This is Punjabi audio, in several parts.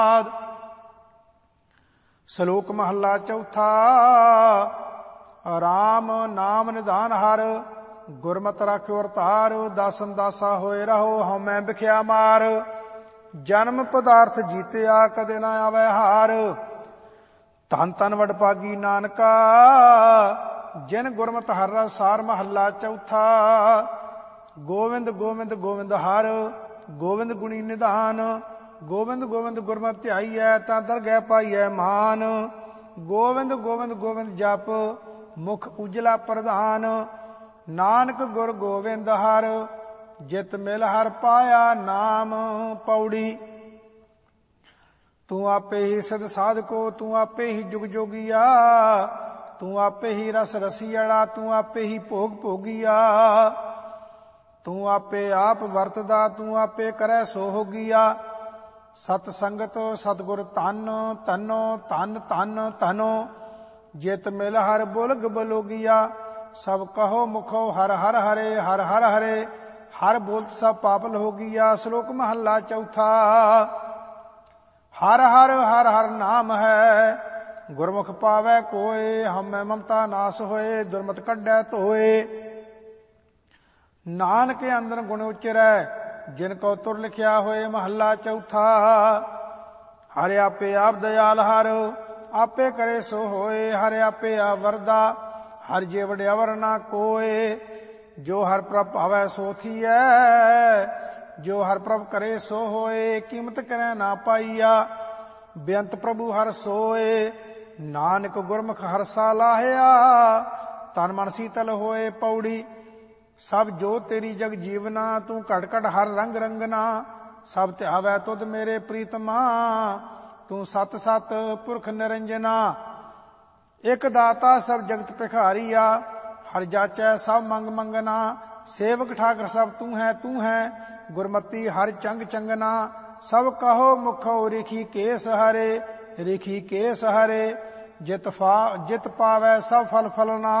ਸ਼ਲੋਕ ਮਹੱਲਾ ਚੌਥਾ। ਰਾਮ ਨਾਮ ਨਿਧਾਨ ਹਰ, ਗੁਰਮਤਿ ਰਾਖਿਓ ਅਵਤਾਰ। ਦਾਸਨ ਦਾਸਾ ਹੋਏ ਰਹੋ, ਹਉਮੈ ਵਿਖਿਆ ਮਾਰ। ਜਨਮ ਪਦਾਰਥ ਜੀਤਿਆ, ਕਦੇ ਨਾ ਆਵੈ ਹਾਰ। ਧੰਨ ਧੰਨ ਵਡਭਾਗੀ ਨਾਨਕਾ, ਜਿਨ ਗੁਰਮਤਿ ਹਰਿ ਰਸ ਸਾਰ। ਮਹੱਲਾ ਚੌਥਾ। ਗੋਵਿੰਦ ਗੋਵਿੰਦ ਗੋਵਿੰਦ ਹਰਿ, ਗੋਵਿੰਦ ਗੁਣੀ ਨਿਧਾਨ। ਗੋਵਿੰਦ ਗੋਵਿੰਦ ਗੁਰਮਤਿ ਧਿਆਈਐ, ਤਾਂ ਦਰਗਹਿ ਪਾਈਐ ਮਾਨ। ਗੋਵਿੰਦ ਗੋਵਿੰਦ ਗੋਵਿੰਦ ਜਪ, ਮੁਖ ਉਜਲਾ ਪ੍ਰਧਾਨ। ਨਾਨਕ ਗੁਰ ਗੋਵਿੰਦ ਹਰਿ, ਜਿਤ ਮਿਲ ਹਰਿ ਪਾਇਆ ਨਾਮ। ਪੌੜੀ। ਤੂੰ ਆਪੇ ਹੀ ਸਿਧ ਸਾਧਕੋ, ਤੂੰ ਆਪੇ ਹੀ ਜੁਗ ਜੋਗੀਆ। ਤੂੰ ਆਪੇ ਹੀ ਰਸ ਰਸੀਅੜਾ, ਤੂੰ ਆਪੇ ਹੀ ਭੋਗ ਭੋਗੀਆ। ਤੂੰ ਆਪੇ ਆਪ ਵਰਤਦਾ, ਤੂੰ ਆਪੇ ਕਰੈ ਸੋ ਹੋਗੀਆ। ਸਤ ਸੰਗਤ ਸਤਿਗੁਰ ਧੰਨ, ਧੰਨੋ ਧੰਨ ਧੰਨ ਧਨੋ। ਜਿਤ ਮਿਲ ਹਰਿ ਬੁਲਗ ਬਲੋਗੀਆ। ਸਭ ਕਹੋ ਮੁਖੋ ਹਰਿ ਹਰਿ ਹਰੇ, ਹਰਿ ਹਰਿ ਹਰੇ। ਹਰ ਬੋਲਤ ਸਭ ਪਾਪਲ ਹੋਗੀਆ। ਸ਼ਲੋਕ ਮਹੱਲਾ ਚੌਥਾ। ਹਰ ਹਰ ਹਰ ਹਰ ਨਾਮ ਹੈ, ਗੁਰਮੁਖ ਪਾਵੈ ਕੋਇ। ਹਉਮੈ ਮਮਤਾ ਨਾਸ ਹੋਏ, ਦੁਰਮਤ ਕੱਢੈ ਧੋਏ। ਨਾਨਕ ਅੰਦਰ ਗੁਣ ਉਚਰੈ, ਜਿਨ ਕੋ ਤੁਰ ਲਿਖਿਆ ਹੋਏ। ਮਹੱਲਾ ਚੌਥਾ। ਹਰਿ ਆਪੇ ਆਪ ਦਇਆਲ ਹਰ, ਆਪੇ ਕਰੇ ਸੋ ਹੋਏ। ਹਰਿ ਆਪੇ ਆਪ ਵਰਦਾ, ਹਰਿ ਜੇ ਵਡਿਆਵਰ ਨਾ ਕੋਏ। ਜੋ ਹਰਿ ਪ੍ਰਭ ਭਾਵੈ ਸੋ ਥੀਐ, ਜੋ ਹਰਿ ਪ੍ਰਭ ਕਰੇ ਸੋ ਹੋਏ। ਕੀਮਤ ਕਰੈ ਨਾ ਪਾਈਆ, ਬੇਅੰਤ ਪ੍ਰਭੂ ਹਰਿ ਸੋਏ। ਨਾਨਕ ਗੁਰਮੁਖ ਹਰਸਾ ਲਾਹਿਆ, ਤਨ ਮਨ ਸੀਤਲ ਹੋਏ। ਪੌੜੀ। ਸਭ ਜੋ ਤੇਰੀ ਜਗ ਜੀਵਨਾ, ਤੂੰ ਘਟ ਘਟ ਹਰ ਰੰਗ ਰੰਗਨਾ। ਸਭ ਧਿਆਵੈ ਤੁਧ ਮੇਰੇ ਪ੍ਰੀਤਮਾ, ਤੂੰ ਸਤ ਸਤ ਪੁਰਖ ਨਿਰੰਜਨਾ। ਇਕ ਦਾਤਾ ਸਭ ਜਗਤ ਭਿਖਾਰੀਆ, ਹਰਿ ਜਾਚੈ ਸਭ ਮੰਗ ਮੰਗਨਾ। ਸੇਵਕ ਠਾਕਰ ਸਭ ਤੂੰ ਹੈ, ਤੂੰ ਹੈ ਗੁਰਮਤੀ ਹਰਿ ਚੰਗ ਚੰਗਨਾ। ਸਭ ਕਹੋ ਮੁਖੋ ਰਿਖੀ ਕੇਸ ਹਰੇ, ਰਿਖੀ ਕੇਸ ਹਰੇ। ਜਿਤ ਪਾਵੈ ਸਭ ਫਲ ਫਲਨਾ।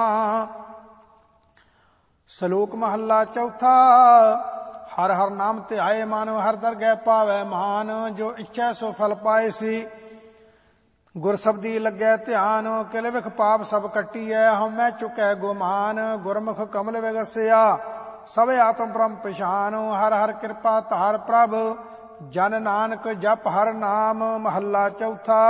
ਸ਼ਲੋਕ ਮਹੱਲਾ ਚੌਥਾ। ਹਰ ਹਰ ਨਾਮ ਧਿਆਏ ਮਨ, ਹਰ ਦਰਗਹਿ ਪਾਵੈ ਮਾਨ। ਜੋ ਇੱਛੈ ਸੋ ਫਲ ਪਾਏ ਸੀ, ਗੁਰ ਸਬਦੀ ਲੱਗੈ ਧਿਆਨ। ਕਿਲ ਵਿਖ ਪਾਪ ਸਭ ਕੱਟੀਐ, ਹਉਮੈ ਚੁਕੈ ਗੁਮਾਨ। ਗੁਰਮੁਖ ਕਮਲ ਵਿਗਸਿਆ, ਸਭ ਆਤਮ ਬ੍ਰਹਮ ਪਛਾਨ। ਹਰ ਹਰ ਕਿਰਪਾ ਧਾਰ ਪ੍ਰਭ, ਜਨ ਨਾਨਕ ਜਪ ਹਰ ਨਾਮ। ਮਹੱਲਾ ਚੌਥਾ।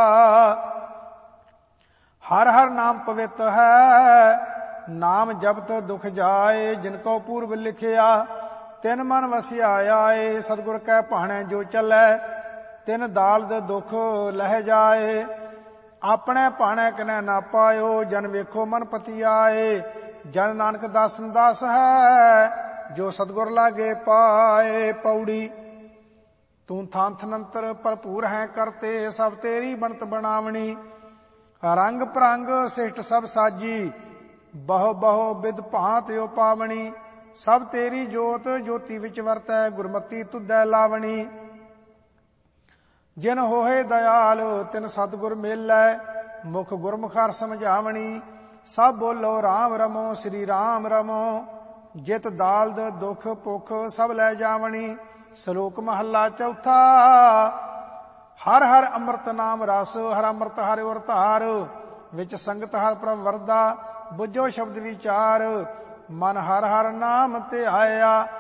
ਹਰ ਹਰ ਨਾਮ ਪਵਿੱਤ ਹੈ, ਨਾਮ ਜਪਤ ਦੁਖ ਜਾਏ। ਜਿਨ ਕੋ ਪੂਰਬ ਲਿਖਿਆ, ਤਿਨ ਮਨ ਵਸਿਆ ਆਏ। ਸਤਿਗੁਰ ਕੈ ਭਾਣੈ ਜੋ ਚੱਲੈ, ਤਿਨ ਦਾਲਦ ਦੁਖ ਲਹਿ ਜਾਏ। ਆਪਣੇ ਭਾਣੈ ਕਿਨੈ ਨਾ ਪਾਇਓ, ਜਨ ਵੇਖੋ ਮਨ ਪਤੀ ਆਏ। ਜਨ ਨਾਨਕ ਦਾਸਨ ਦਾਸ ਹੈ, ਜੋ ਸਤਿਗੁਰ ਲਾਗੇ ਪਾਏ। ਪੌੜੀ। ਤੂੰ ਥਾਨ ਥਨੰਤਰ ਭਰਪੂਰ ਹੈ ਕਰਤੇ, ਸਭ ਤੇਰੀ ਬਣਤ ਬਣਾਵਣੀ। ਰੰਗ ਭਰੰਗ ਸਿਸ਼ਟ ਸਭ ਸਾਜੀ, ਬਹੁ ਬਹੁ ਬਿਦ ਭਾਂਤ ਓ ਪਾਵਣੀ। ਸਭ ਤੇਰੀ ਜੋਤ ਜੋਤੀ ਵਿੱਚ ਵਰਤੈ, ਗੁਰਮਤੀ ਤੁਧੈ ਲਾਵਣੀ। ਜਿਨ ਹੋਏ ਦਇਆਲ, ਤਿਨ ਸਤਿਗੁਰ ਮੇਲੈ। ਮੁਖ ਗੁਰਮੁਖ ਹਰਿ ਸਮਝਾਵਣੀ। ਸਭ ਬੋਲੋ ਰਾਮ ਰਮੋ, ਸ੍ਰੀ ਰਾਮ ਰਮੋ। ਜਿਤ ਦਾਲਦ ਦੁਖ ਭੁਖ ਸਭ ਲੈ ਜਾਵਣੀ। ਸ਼ਲੋਕ ਮਹੱਲਾ ਚੌਥਾ। ਹਰ ਹਰ ਅੰਮ੍ਰਿਤ ਨਾਮ ਰਸ, ਹਰ ਅੰਮ੍ਰਿਤ ਹਰਿ ਉਰ ਧਾਰ। ਵਿੱਚ ਸੰਗਤ ਹਰਿ ਪ੍ਰਭ ਵਰਦਾ, ਬੁੱਝੋ ਸ਼ਬਦ ਵਿਚਾਰ। ਮਨ ਹਰ ਹਰ ਨਾਮ ਧਿਆਇਆ,